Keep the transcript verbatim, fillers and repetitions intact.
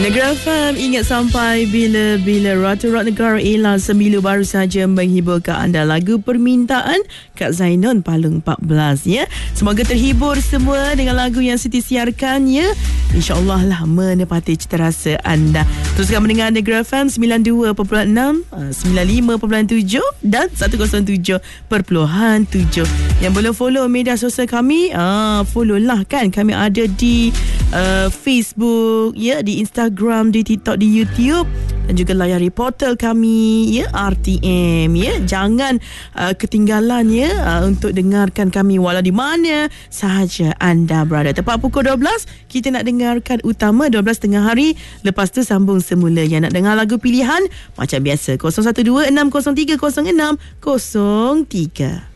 Negara F M, ingat sampai bila-bila Ratu Rock Negara Ella Sembilu baru saja menghiburkan anda lagu permintaan Kak Zainon Palung empat belas ya. Semoga terhibur semua dengan lagu yang Siti siarkan ya. InsyaAllah lah menepati cita rasa anda. Teruskan mendengar Negara F M sembilan puluh dua perpuluhan enam, sembilan puluh lima perpuluhan tujuh dan seratus tujuh perpuluhan tujuh. Yang belum follow media sosial kami, ah, follow lah kan. Kami ada di uh, Facebook ya, di Instagram, di TikTok, di YouTube, dan juga layari portal kami ya, R T M ya. Jangan uh, ketinggalan ya uh, untuk dengarkan kami walau di mana sahaja anda berada. Tepat pukul dua belas kita nak dengarkan utama dua belas tengah hari. Lepas tu sambung semula. Yang nak dengar lagu pilihan macam biasa kosong satu dua enam kosong tiga kosong enam kosong tiga.